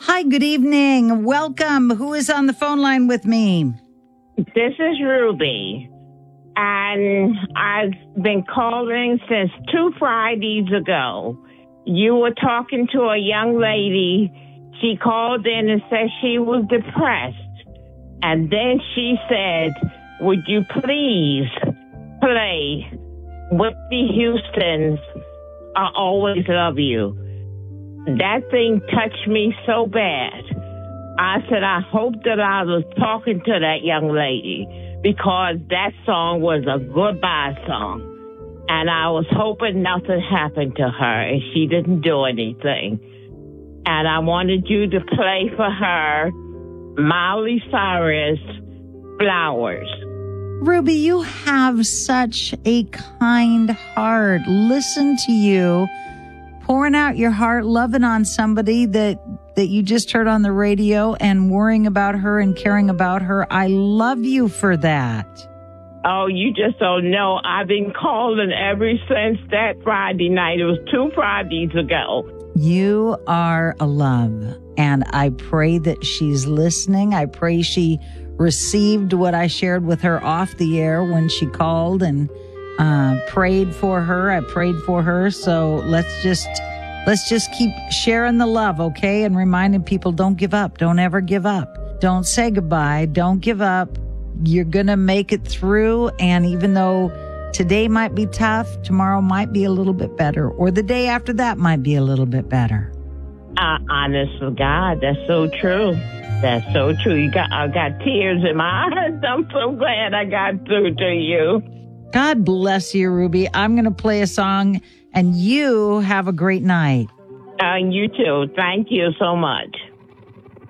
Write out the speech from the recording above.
Hi, good evening. Welcome. Who is on the phone line with me? This is Ruby, and I've been calling since 2 Fridays ago. You were talking to a young lady. She called in and said she was depressed, and then she said, would you please play Whitney Houston's I Always Love You? That thing touched me so bad. I said, I hope that I was talking to that young lady, because that song was a goodbye song. And I was hoping nothing happened to her and she didn't do anything. And I wanted you to play for her Miley Cyrus, Flowers. Ruby, you have such a kind heart. Listen to you pouring out your heart, loving on somebody that you just heard on the radio and worrying about her and caring about her. I love you for that. Oh, you just don't know. I've been calling ever since that Friday night. It was 2 Fridays ago. You are a love, and I pray that she's listening. I pray she received what I shared with her off the air when she called and prayed for her. I prayed for her. So let's just keep sharing the love, okay? And reminding people, don't give up. Don't ever give up. Don't say goodbye. Don't give up. You're going to make it through. And even though today might be tough, tomorrow might be a little bit better, or the day after that might be a little bit better. Honest to God, that's so true. That's so true. I got tears in my eyes. I'm so glad I got through to you. God bless you, Ruby. I'm going to play a song, and you have a great night. You too. Thank you so much.